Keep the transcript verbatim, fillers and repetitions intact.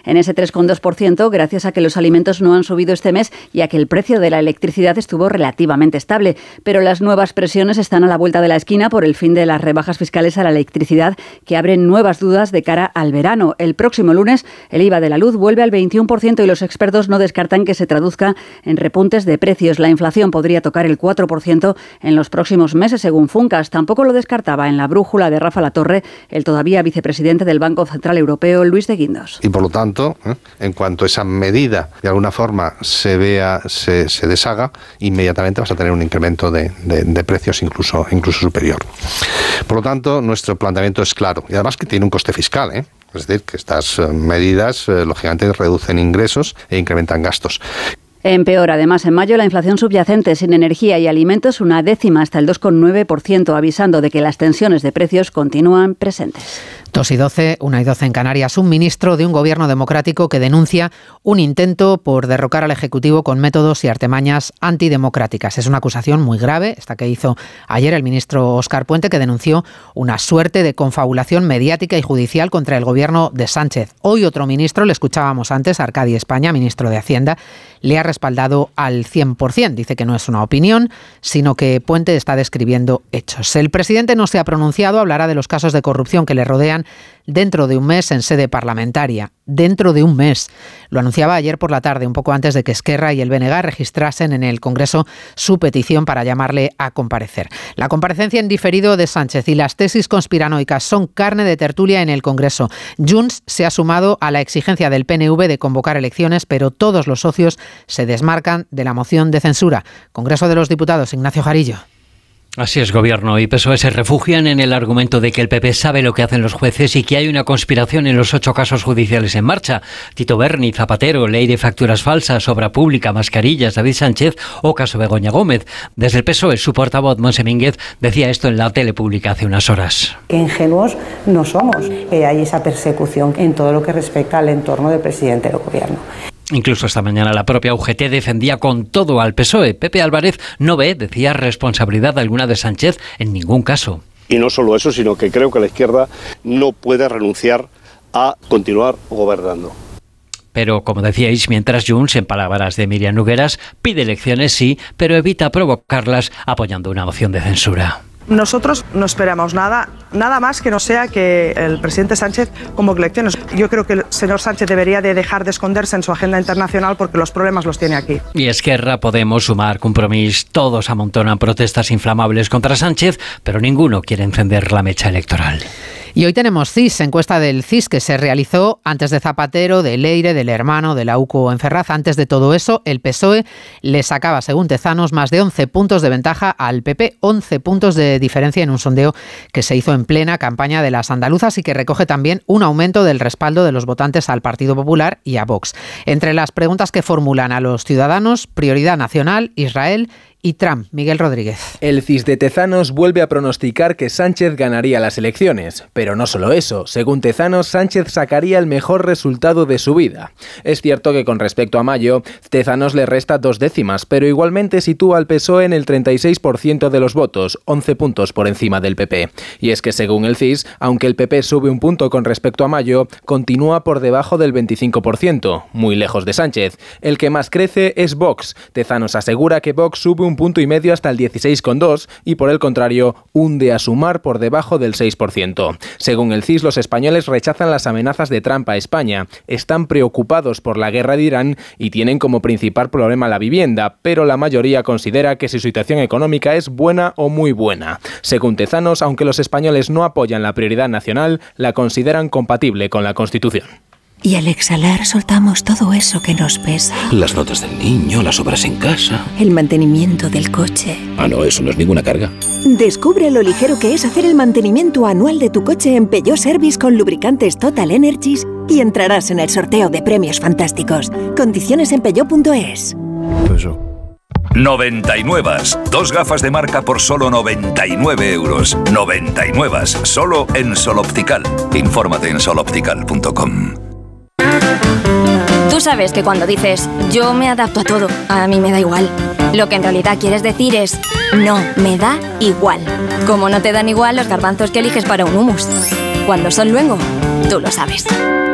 en ese tres coma dos por ciento gracias a que los alimentos no han subido este mes y a que el precio de la electricidad estuvo relativamente estable. Pero las nuevas presiones están a la vuelta de la esquina por el fin de las rebajas fiscales a la electricidad que abren nuevas dudas de cara al verano. El próximo lunes el I V A de la luz vuelve al veintiuno por ciento y los expertos no descartan que se traduzca en repuntes de precios. La inflación podría tocar el cuatro por ciento en los próximos meses, según Funcas. Tampoco lo descartaba en la brújula de Rafa Latorre el todavía vicepresidente del Banco Central Europeo, Luis de Guindos. Y por lo tanto, ¿eh? en cuanto esa medida de alguna forma se vea, se, se deshaga, inmediatamente vas a tener un incremento de, de, de precios incluso, incluso superior. Por lo tanto, nuestro planteamiento es claro y además que tiene un coste fiscal, ¿eh? Es decir, que estas medidas eh, lógicamente reducen ingresos e incrementan gastos. Empeora además en mayo la inflación subyacente sin energía y alimentos una décima hasta el dos coma nueve por ciento, avisando de que las tensiones de precios continúan presentes. dos y doce, una y doce en Canarias. Un ministro de un gobierno democrático que denuncia un intento por derrocar al Ejecutivo con métodos y artimañas antidemocráticas. Es una acusación muy grave, esta que hizo ayer el ministro Óscar Puente, que denunció una suerte de confabulación mediática y judicial contra el gobierno de Sánchez. Hoy otro ministro, le escuchábamos antes, Arcadi España, ministro de Hacienda, le ha respaldado al cien por ciento. Dice que no es una opinión, sino que Puente está describiendo hechos. El presidente no se ha pronunciado, hablará de los casos de corrupción que le rodean dentro de un mes en sede parlamentaria. Dentro de un mes. Lo anunciaba ayer por la tarde, un poco antes de que Esquerra y el B N G registrasen en el Congreso su petición para llamarle a comparecer. La comparecencia en diferido de Sánchez y las tesis conspiranoicas son carne de tertulia en el Congreso. Junts se ha sumado a la exigencia del P N V de convocar elecciones, pero todos los socios se desmarcan de la moción de censura. Congreso de los Diputados, Ignacio Jarillo. Así es, Gobierno y P S O E se refugian en el argumento de que el P P sabe lo que hacen los jueces y que hay una conspiración en los ocho casos judiciales en marcha. Tito Berni, Zapatero, ley de facturas falsas, obra pública, mascarillas, David Sánchez o caso Begoña Gómez. Desde el P S O E, su portavoz, Montse Mínguez, decía esto en la tele pública hace unas horas. Que ingenuos no somos, que hay esa persecución en todo lo que respecta al entorno del presidente del Gobierno. Incluso esta mañana la propia U G T defendía con todo al P S O E. Pepe Álvarez no ve, decía, responsabilidad alguna de Sánchez en ningún caso. Y no solo eso, sino que creo que la izquierda no puede renunciar a continuar gobernando. Pero, como decíais, mientras Junts, en palabras de Miriam Nogueras, pide elecciones sí, pero evita provocarlas apoyando una moción de censura. Nosotros no esperamos nada, nada más que no sea que el presidente Sánchez convoque elecciones. Yo creo que el señor Sánchez debería de dejar de esconderse en su agenda internacional porque los problemas los tiene aquí. Y Esquerra, Podemos, Sumar, Compromís, todos amontonan protestas inflamables contra Sánchez, pero ninguno quiere encender la mecha electoral. Y hoy tenemos C I S, encuesta del C I S que se realizó antes de Zapatero, de Leire, del Hermano, de la U C O en Ferraz. Antes de todo eso, el P S O E le sacaba, según Tezanos, más de once puntos de ventaja al P P, once puntos de diferencia en un sondeo que se hizo en plena campaña de las andaluzas y que recoge también un aumento del respaldo de los votantes al Partido Popular y a Vox. Entre las preguntas que formulan a los ciudadanos, prioridad nacional, Israel y Trump. Miguel Rodríguez. El C I S de Tezanos vuelve a pronosticar que Sánchez ganaría las elecciones. Pero no solo eso. Según Tezanos, Sánchez sacaría el mejor resultado de su vida. Es cierto que con respecto a mayo, Tezanos le resta dos décimas, pero igualmente sitúa al P S O E en el treinta y seis por ciento de los votos, once puntos por encima del P P. Y es que según el C I S, aunque el P P sube un punto con respecto a mayo, continúa por debajo del veinticinco por ciento, muy lejos de Sánchez. El que más crece es Vox. Tezanos asegura que Vox sube un punto y medio hasta el dieciséis coma dos y por el contrario hunde a Sumar por debajo del seis por ciento. Según el C I S, los españoles rechazan las amenazas de Trump a España, están preocupados por la guerra de Irán y tienen como principal problema la vivienda, pero la mayoría considera que su situación económica es buena o muy buena. Según Tezanos, aunque los españoles no apoyan la prioridad nacional, la consideran compatible con la Constitución. Y al exhalar soltamos todo eso que nos pesa. Las notas del niño, las obras en casa. El mantenimiento del coche. Ah, no, eso no es ninguna carga. Descubre lo ligero que es hacer el mantenimiento anual de tu coche en Peugeot Service con lubricantes Total Energies y entrarás en el sorteo de premios fantásticos. Condiciones en peugeot punto es. Eso. noventa y nueve. Dos gafas de marca por solo noventa y nueve euros. noventa y nueve. Solo en Sol Optical. Infórmate en sol optical punto com. Tú sabes que cuando dices yo me adapto a todo, a mí me da igual, lo que en realidad quieres decir es no, me da igual. Como no te dan igual los garbanzos que eliges para un hummus. Cuando son luengo, tú lo sabes.